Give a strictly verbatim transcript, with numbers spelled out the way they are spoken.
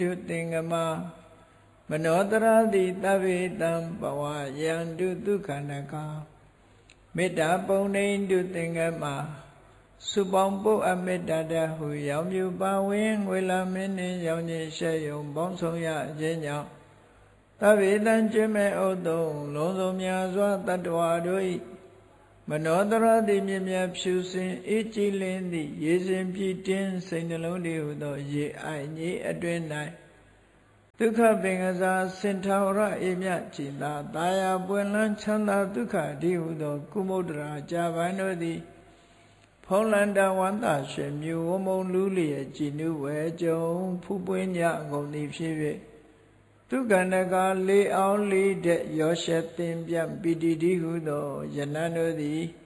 တုသင်္ကမမနောတရတိတဗ္ဗေတံဘဝယံတုဒုက္ခနကမေတ္တာပုံနေတုသင်္ကမစုပေါင်းပုတ်အမေတ္တာတဟုရောင်မြူပါဝင်ငွေလာမင်းနှင့်ရောင်ကြီးရှဲယုံပေါင်းဆောင်ရခြင်းကြောင့်တဗ္ဗေတံကျွမ်းမဲ့ဥဒ္ဒုံလုံးစုံများစွာတတ္တဝါတို့၏မနောတရတိမြင်မြဖြူစင်အေးကြည်လင်းသည့်ရေစဉ်ပြည့်တင်းစိတ်နှလုံးတွေဟူသောရေအိုင်ကြီးအတွင်၌ဒုက္ခပင်ကစားစင်ထာဝရအေမြကြည်သာတာယာပွင့်လန်းချမ်းသာဒုက္ခဒီဟုသောကုမုဒ္ဒရာကြာပန်တို့သည်ဖုံးလန္တဝန္တာရွှေမြူဝမုံလူလျက်ကြည်နုဝဲကြုံဖူးပွင့်ကြကုန်သည်ဖြစ်၍ဒုက္ခနကလေးအောင်လေးတဲ့ရောရှက်သင်ပြပီတိတိဟုသောယနန်တို့သည်